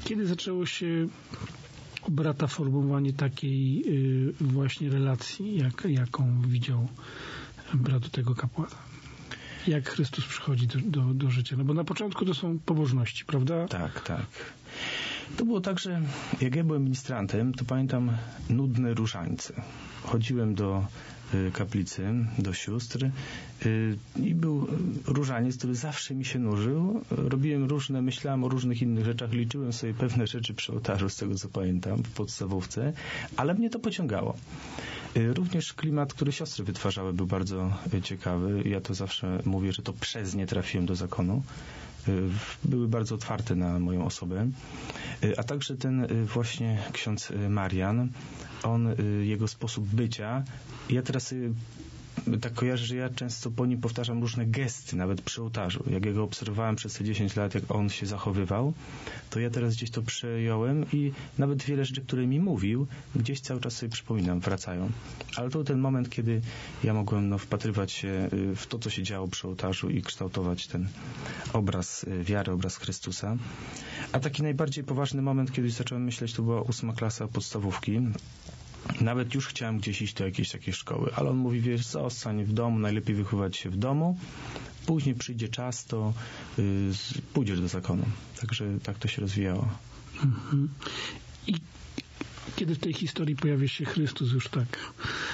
Kiedy zaczęło się u brata formowanie takiej właśnie relacji, jaką widział brat u tego kapłana? Jak Chrystus przychodzi do życia? No bo na początku to są pobożności, prawda? Tak, tak. To było tak, że jak ja byłem ministrantem, to pamiętam nudne różańce. Chodziłem do kaplicy, do sióstr i był różaniec, który zawsze mi się nużył. Robiłem myślałem o różnych innych rzeczach, liczyłem sobie pewne rzeczy przy ołtarzu, z tego co pamiętam, w podstawówce, ale mnie to pociągało. Również klimat, który siostry wytwarzały, był bardzo ciekawy. Ja to zawsze mówię, że to przez nie trafiłem do zakonu. Były bardzo otwarte na moją osobę. A także ten właśnie ksiądz Marian, jego sposób bycia, ja teraz tak kojarzę, że ja często po nim powtarzam różne gesty, nawet przy ołtarzu. Jak ja go obserwowałem przez te 10 lat, jak on się zachowywał, to ja teraz gdzieś to przejąłem i nawet wiele rzeczy, które mi mówił, gdzieś cały czas sobie przypominam, wracają. Ale to był ten moment, kiedy ja mogłem wpatrywać się w to, co się działo przy ołtarzu i kształtować ten obraz wiary, obraz Chrystusa. A taki najbardziej poważny moment, kiedy zacząłem myśleć, to była 8. klasa podstawówki. Nawet już chciałem gdzieś iść do jakiejś takiej szkoły, ale on mówi, wiesz, zostań w domu, najlepiej wychowywać się w domu, później przyjdzie czas, to pójdziesz do zakonu. Także tak to się rozwijało. Mhm. I kiedy w tej historii pojawia się Chrystus już tak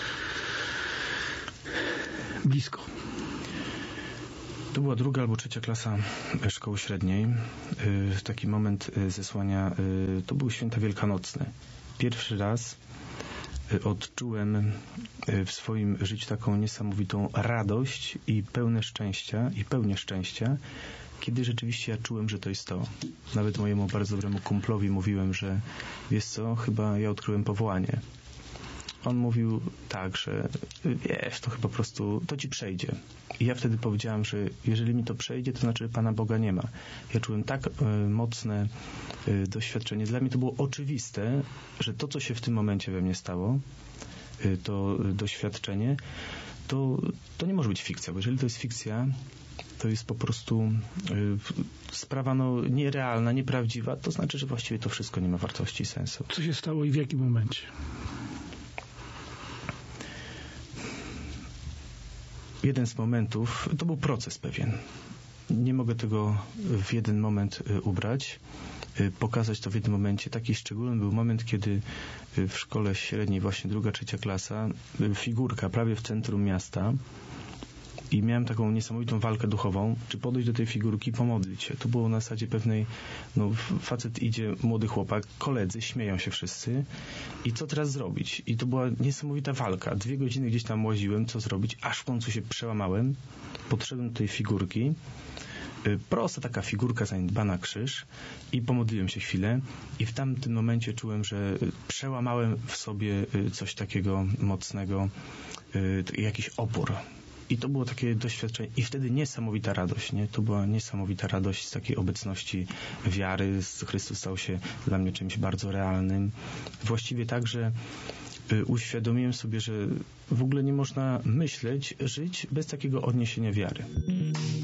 blisko? To była 2. albo 3. klasa szkoły średniej. Taki moment zesłania, to były święta wielkanocne. Pierwszy raz odczułem w swoim życiu taką niesamowitą radość i pełnię szczęścia, kiedy rzeczywiście ja czułem, że to jest to. Nawet mojemu bardzo dobremu kumplowi mówiłem, że wiesz co, chyba ja odkryłem powołanie. On mówił tak, że wiesz, to chyba po prostu, to ci przejdzie. I ja wtedy powiedziałem, że jeżeli mi to przejdzie, to znaczy, że Pana Boga nie ma. Ja czułem tak mocne doświadczenie. Dla mnie to było oczywiste, że to, co się w tym momencie we mnie stało, to doświadczenie, to nie może być fikcja, bo jeżeli to jest fikcja, to jest po prostu sprawa nierealna, nieprawdziwa, to znaczy, że właściwie to wszystko nie ma wartości i sensu. Co się stało i w jakim momencie? Jeden z momentów, to był proces pewien. Nie mogę tego w jeden moment ubrać, pokazać to w jednym momencie. Taki szczególny był moment, kiedy w szkole średniej, właśnie 2., 3. klasa, figurka prawie w centrum miasta i miałem taką niesamowitą walkę duchową, czy podejść do tej figurki i pomodlić się. To było na zasadzie pewnej, facet idzie, młody chłopak, koledzy, śmieją się wszyscy i co teraz zrobić? I to była niesamowita walka. 2 godziny gdzieś tam łaziłem, co zrobić, aż w końcu się przełamałem, podszedłem do tej figurki, prosta taka figurka zaniedbana, krzyż, i pomodliłem się chwilę i w tamtym momencie czułem, że przełamałem w sobie coś takiego mocnego, jakiś opór. I to było takie doświadczenie i wtedy niesamowita radość, nie? To była niesamowita radość z takiej obecności wiary. Chrystus stał się dla mnie czymś bardzo realnym. Właściwie tak, że uświadomiłem sobie, że w ogóle nie można myśleć, żyć bez takiego odniesienia wiary.